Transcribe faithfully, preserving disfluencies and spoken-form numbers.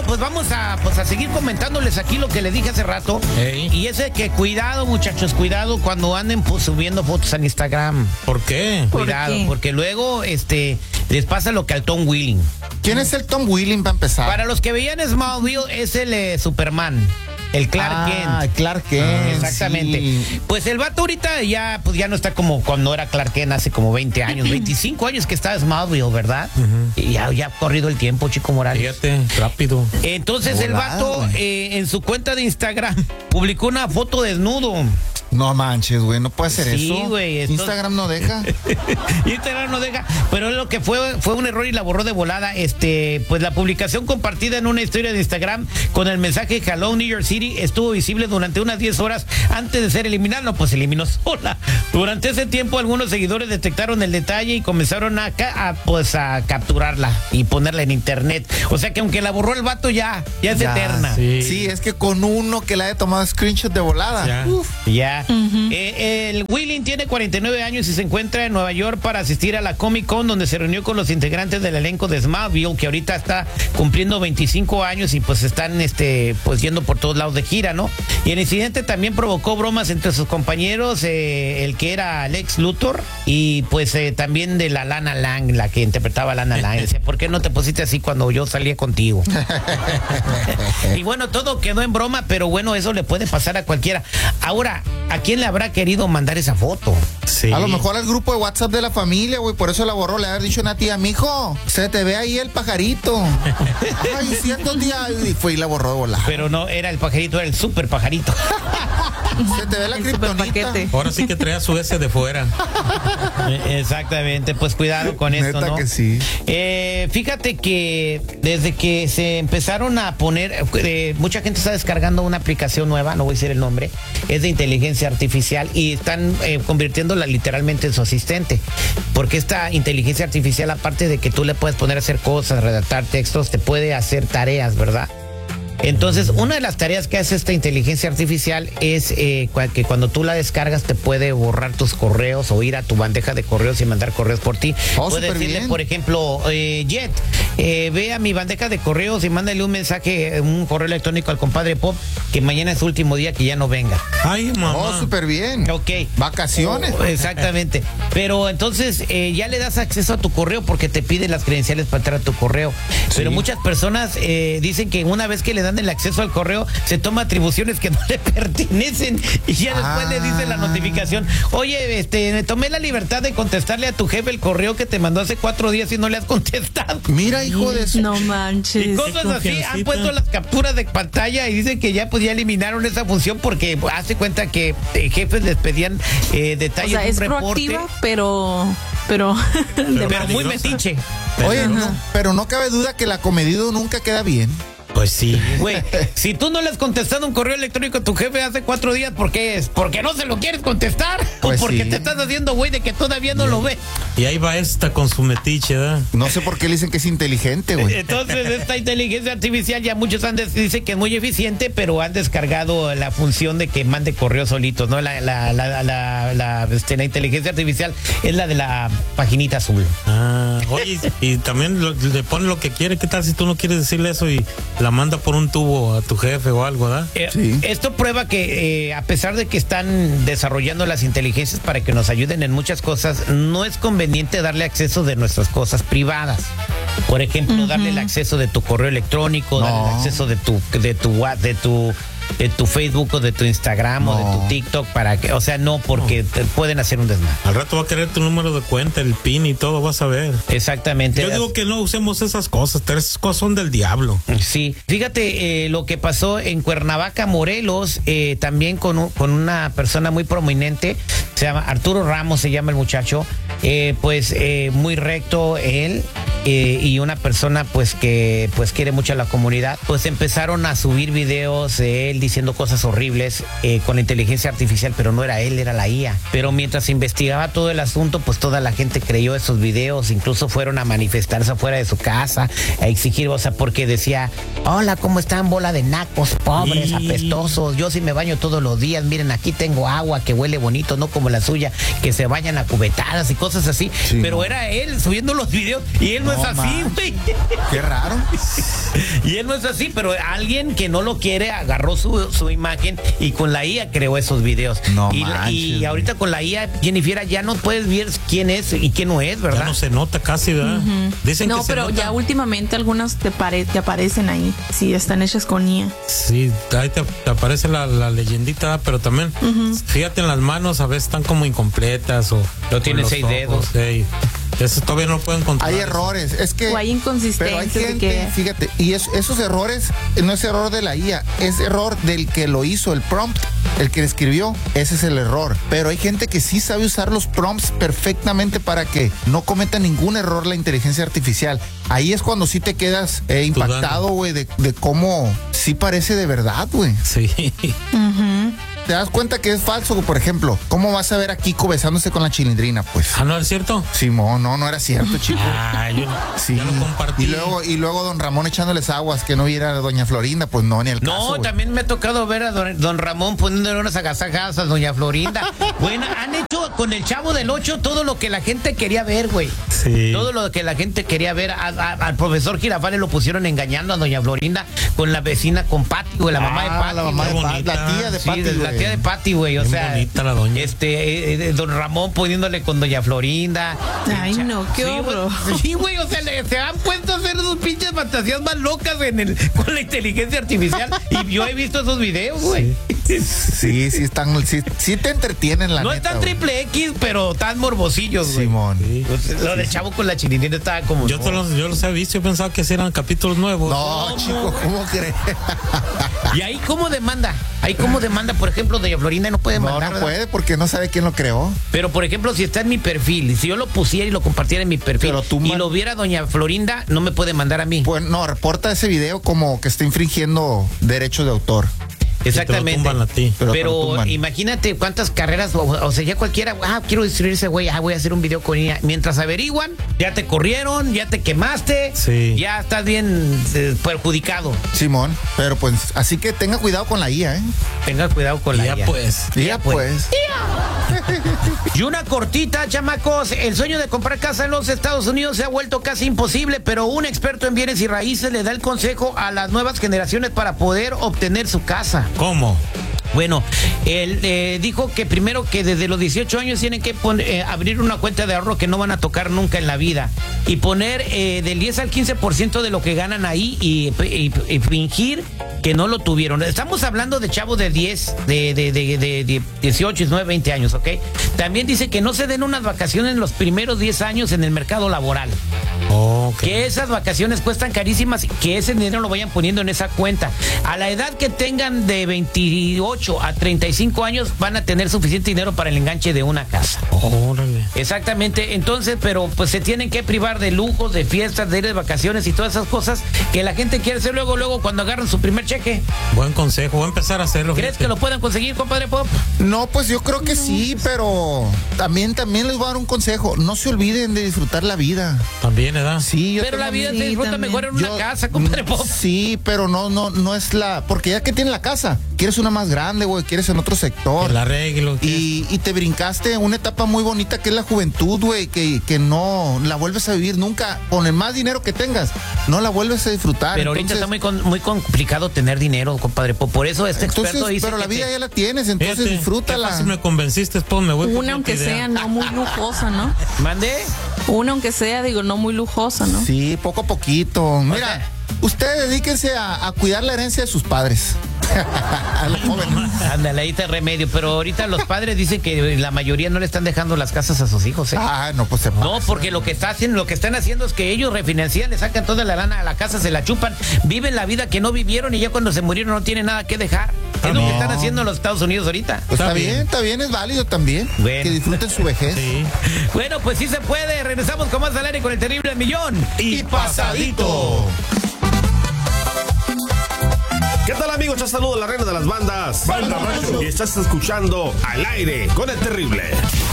pues vamos a, pues a seguir comentándoles aquí lo que les dije hace rato. Ey. Y ese que cuidado, muchachos, cuidado cuando anden pues, subiendo fotos en Instagram. ¿Por qué? ¿Por Cuidado, qué? porque luego este les pasa lo que al Tom Welling. ¿Quién es el Tom Welling para empezar? Para los que veían Smallville, es el eh, Superman. El Clark ah, Kent. Clark Kent. Ah, exactamente. Sí. Pues el vato ahorita ya, pues ya no está como cuando era Clark Kent hace como veinte años, veinticinco años que estaba Smallville, ¿verdad? Uh-huh. Y ya, ya ha corrido el tiempo, Chico Morales. Fíjate, rápido. Entonces el vato eh, en su cuenta de Instagram publicó una foto desnudo. No manches, güey, no puede ser Sí, eso. güey, esto- Instagram no deja. Instagram no deja, pero lo que fue fue un error y la borró de volada. Este, pues la publicación compartida en una historia de Instagram con el mensaje Hello New York City estuvo visible durante unas diez horas antes de ser eliminada. No, pues se eliminó sola. Durante ese tiempo algunos seguidores detectaron el detalle y comenzaron a, ca- a, pues a capturarla y ponerla en internet. O sea que aunque la borró el vato ya, ya es Ya, eterna. Sí. Sí, es que con uno que le haya tomado screenshot de volada. Ya. Uf. Ya. Eh, el Willing tiene cuarenta y nueve años y se encuentra en Nueva York para asistir a la Comic Con, donde se reunió con los integrantes del elenco de Smallville, que ahorita está cumpliendo veinticinco años y pues están este pues yendo por todos lados de gira, ¿no? Y el incidente también provocó bromas entre sus compañeros, eh, el que era Lex Luthor y pues eh, también de la Lana Lang, la que interpretaba a Lana Lang. Decía, ¿por qué no te pusiste así cuando yo salía contigo? Y bueno, todo quedó en broma, pero bueno, eso le puede pasar a cualquiera. Ahora, ¿a quién le habrá querido mandar esa foto? Sí. A lo mejor al grupo de WhatsApp de la familia, güey, por eso la borró. Le haber dicho a una tía, mijo, se te ve ahí el pajarito. Ay, cierto, tía. Y fue y la borró de volada. Pero no, era el pajarito, era el super pajarito. Se te ve la El super kriptonita. paquete. Ahora sí que traía su S de fuera. Exactamente, pues cuidado con esto, Neta ¿no? que sí. Eh, fíjate que desde que se empezaron a poner, eh, mucha gente está descargando una aplicación nueva, no voy a decir el nombre, es de inteligencia artificial y están eh, convirtiéndola literalmente en su asistente. Porque esta inteligencia artificial, aparte de que tú le puedes poner a hacer cosas, redactar textos, te puede hacer tareas, ¿verdad? Entonces, una de las tareas que hace esta inteligencia artificial es eh, cua- que cuando tú la descargas te puede borrar tus correos o ir a tu bandeja de correos y mandar correos por ti. Oh, puede súper decirle, bien. por ejemplo, eh, Jet, eh, ve a mi bandeja de correos y mándale un mensaje, un correo electrónico al compadre Pop que mañana es su último día, que ya no venga. Ay, mamá. Oh, súper bien. Ok. Vacaciones. Oh, exactamente. Pero entonces eh, ya le das acceso a tu correo porque te pide las credenciales para entrar a tu correo. Pero muchas personas eh, dicen que una vez que le dan el acceso al correo, se toma atribuciones que no le pertenecen y ya después Ah. le dice la notificación, oye, este, me tomé la libertad de contestarle a tu jefe el correo que te mandó hace cuatro días y no le has contestado. Mira, hijo de su... No Y manches. cosas así, confiancita. han puesto las capturas de pantalla y dicen que ya pues ya eliminaron esa función porque pues, hace cuenta que eh, jefes les pedían eh, O detalles sea, de un es reporte, proactiva, pero, pero, de pero más. muy peligrosa. metiche. Oye, no, pero no cabe duda que la comedido nunca queda bien. Pues sí. Güey, si tú no le has contestado un correo electrónico a tu jefe hace cuatro días, ¿por qué es? ¿Porque no se lo quieres contestar? Pues ¿O porque sí. te estás haciendo güey de que todavía no lo ve? Y ahí va esta con su metiche, ¿verdad? No sé por qué le dicen que es inteligente, güey. Entonces, esta inteligencia artificial ya muchos han des- dicen que es muy eficiente, pero han descargado la función de que mande correos solitos, ¿no? La, la, la, la, la, este, la inteligencia artificial es la de la paginita azul. Ah, oye, y también lo- le pone lo que quiere. ¿Qué tal si tú no quieres decirle eso y la manda por un tubo a tu jefe o algo, ¿verdad? Eh, Sí. Esto prueba que eh, a pesar de que están desarrollando las inteligencias para que nos ayuden en muchas cosas, no es conveniente darle acceso de nuestras cosas privadas. Por ejemplo, darle el acceso de tu correo electrónico, No. darle el acceso de tu de tu wa- de tu de tu Facebook o de tu Instagram o de No. tu TikTok para que, o sea, no porque te pueden hacer un desmadre. Al rato va a querer tu número de cuenta, el PIN y todo, vas a ver. Exactamente. Yo digo que no usemos esas cosas, esas cosas son del diablo. Sí, fíjate eh, lo que pasó en Cuernavaca, Morelos, eh, también con, un- con una persona muy prominente, se llama Arturo Ramos, se llama el muchacho, eh, pues eh, muy recto él eh, y una persona pues que pues quiere mucho a la comunidad, pues empezaron a subir videos de él diciendo cosas horribles eh, con la inteligencia artificial, pero no era él, era la I A. Pero mientras se investigaba todo el asunto, pues toda la gente creyó esos videos, incluso fueron a manifestarse afuera de su casa, a exigir, o sea, porque decía, hola, ¿cómo están, bola de nacos, pobres, Y- apestosos? Yo sí me baño todos los días, miren, aquí tengo agua que huele bonito, no como la suya, que se bañan a cubetadas y cosas así. Sí, pero no. era él subiendo los videos y él no, No, es así, manches. güey. Qué raro. Y él no es así, pero alguien que no lo quiere agarró su, su imagen y con la I A creó esos videos. No y, manches, y güey. ahorita con la I A, Jennifer, ya no puedes ver quién es y quién no es, ¿verdad? Ya no se nota casi, ¿verdad? Dicen No, que se pero nota. ya últimamente algunas te, pare- te aparecen ahí. Sí, están hechas con I A. Sí, ahí te, te aparece la, la leyendita, ¿verdad? Pero también, fíjate en las manos, a veces están como incompletas o... No tiene o los seis ojos, dedos. sí. Eso todavía no lo pueden controlar. Hay errores, es que... O hay inconsistencias Pero hay de gente, que- fíjate, y es- esos errores no es error de la I A, es error del que lo hizo, el prompt, el que le escribió, ese es el error. Pero hay gente que sí sabe usar los prompts perfectamente para que no cometa ningún error la inteligencia artificial. Ahí es cuando sí te quedas eh, impactado, güey, de, de cómo sí parece de verdad, güey. Sí. Te das cuenta que es falso, por ejemplo, ¿cómo vas a ver a Kiko besándose con la Chilindrina? Pues, Ah, ¿no es cierto? Simón, no, no era cierto, chico. Ah, yo Sí. ya lo compartí. Y luego, y luego don Ramón echándoles aguas, que no viera a doña Florinda, pues no, ni el caso. No, güey. también me ha tocado ver a don, don Ramón poniéndole unas agasajadas a doña Florinda. Bueno, han hecho con el Chavo del Ocho todo lo que la gente quería ver, güey. Sí. Todo lo que la gente quería ver. A- a- al profesor Girafales lo pusieron engañando a doña Florinda con la vecina, con Pati, güey, la mamá de Ah, Pati. la mamá de güey. Qué Pati, la bonita. tía de Sí, Pati, la güey. tía de Pati, güey, o Bien sea, bonita la doña. este, eh, eh, don Ramón poniéndole con doña Florinda. Ay, Cha- no, qué sí, güey. horror. Sí, güey, o sea, le- se han puesto a hacer sus pinches fantasías más locas en el, con la inteligencia artificial. Y yo he visto esos videos, güey. Sí, sí están, sí, sí te entretienen la No neta, están güey. triple X, pero tan morbosillos, güey. Simón. Pues, lo del Chavo con la Chilindrina estaba como... Yo, te los, yo los he visto, yo pensaba que eran capítulos nuevos. No, chico, ¿cómo crees? ¿Y ahí cómo demanda? Ahí cómo demanda, por ejemplo, doña Florinda no puede No, mandar, no ¿verdad? puede porque no sabe quién lo creó. Pero, por ejemplo, si está en mi perfil, si yo lo pusiera y lo compartiera en mi perfil Pero tú y man- lo viera doña Florinda, no me puede mandar a mí. Pues no, reporta ese video como que está infringiendo derechos de autor. Exactamente. te lo tumban a ti. Pero te lo Pero tumban. imagínate cuántas carreras, o, o sea, ya cualquiera, ah, quiero destruir ese güey, ah, voy a hacer un video con ella. Mientras averiguan, ya te corrieron, ya te quemaste, Sí. ya estás bien eh, perjudicado. Simón, pero pues así que tenga cuidado con la I A, ¿eh? Tenga cuidado con la ya I A. pues. Ya pues. Y una cortita, chamacos. El sueño de comprar casa en los Estados Unidos se ha vuelto casi imposible, pero un experto en bienes y raíces le da el consejo a las nuevas generaciones para poder obtener su casa. ¿Cómo? Bueno, él eh, dijo que primero que desde los dieciocho años tienen que pon- eh, abrir una cuenta de ahorro que no van a tocar nunca en la vida y poner eh, del diez al quince por ciento de lo que ganan ahí y, y- y fingir que no lo tuvieron. Estamos hablando de chavos de diez, de, de, de, de- de dieciocho, diecinueve, veinte años, ¿ok? También dice que no se den unas vacaciones en los primeros diez años en el mercado laboral. Ok. Que esas vacaciones cuestan carísimas y que ese dinero lo vayan poniendo en esa cuenta. A la edad que tengan de veintiocho a treinta y cinco años van a tener suficiente dinero para el enganche de una casa. Órale. Exactamente, entonces, pero pues se tienen que privar de lujos, de fiestas, de ir de vacaciones y todas esas cosas que la gente quiere hacer luego, luego cuando agarran su primer cheque. Buen consejo, voy a empezar a hacerlo. ¿Crees fíjate. que lo puedan conseguir, compadre Pop? No, pues yo creo que sí, pero también, también les voy a dar un consejo. No se olviden de disfrutar la vida. También, ¿verdad? Sí, yo Pero la tengo vida mi- se disfruta también. mejor en una yo- casa, compadre Pop. Sí, pero no, no, no es la. Porque ya que tienes la casa, quieres una más grande, güey, quieres en otro sector. El arreglo. Y, y te brincaste una etapa muy bonita que es la juventud, güey, que, que no la vuelves a vivir nunca. Con el más dinero que tengas, no la vuelves a disfrutar. Pero ahorita Entonces- está muy, con- muy complicado tener dinero, compadre Pop. Por eso este entonces, experto dice pero la que vida te- ya la tienes, entonces Fíjate, disfrútala. qué fácil me convenciste, pues me voy por Una aunque otra idea. sea no muy lujosa, ¿no? ¿Mande? Una aunque sea, digo, no muy lujosa, ¿no? Sí, poco a poquito. Mira, sea- ustedes dedíquense a, a cuidar la herencia de sus padres. A los jóvenes. Ándale, ahí está el remedio. Pero ahorita los padres dicen que la mayoría no le están dejando las casas a sus hijos, ¿eh? Ah, no, pues se No, pasa. porque lo que está haciendo, lo que están haciendo es que ellos refinancian, le sacan toda la lana a la casa, se la chupan, viven la vida que no vivieron y ya cuando se murieron no tienen nada que dejar. Es lo que están haciendo en los Estados Unidos ahorita. Pues está Está bien, bien. está bien, es válido también. Bueno. Que disfruten su vejez. Sí. Bueno, pues sí se puede. Regresamos con más al aire con el terrible millón. Y pasadito. ¿Qué tal, amigos? Te saludo la reina de las bandas, Banda Macho, y estás escuchando Al Aire con el Terrible.